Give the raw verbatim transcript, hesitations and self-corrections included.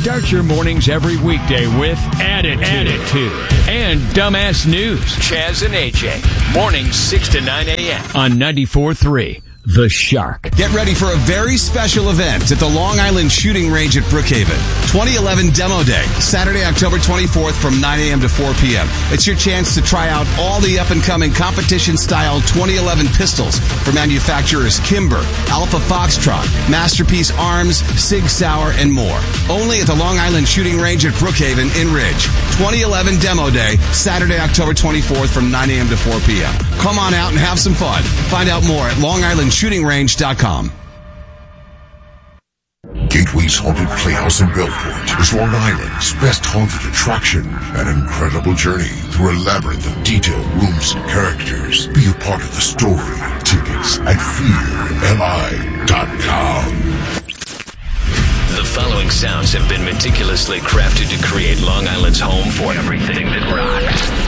Start your mornings every weekday with Attitude, Attitude and Dumbass News. Chaz and A J. Mornings six to nine a.m. on ninety-four point three. The Shark. Get ready for a very special event at the Long Island Shooting Range at Brookhaven. twenty eleven Demo Day, Saturday, October twenty-fourth from nine a.m. to four p.m. It's your chance to try out all the up-and-coming competition-style twenty eleven pistols for manufacturers Kimber, Alpha Foxtrot, Masterpiece Arms, Sig Sauer, and more. Only at the Long Island Shooting Range at Brookhaven in Ridge. twenty eleven Demo Day, Saturday, October twenty-fourth from nine a.m. to four p.m. Come on out and have some fun. Find out more at long island shooting range dot com. Gateway's Haunted Playhouse in Bellport is Long Island's best haunted attraction. An incredible journey through a labyrinth of detailed rooms and characters. Be a part of the story. Tickets at fear L I dot com. The following sounds have been meticulously crafted to create Long Island's home for everything.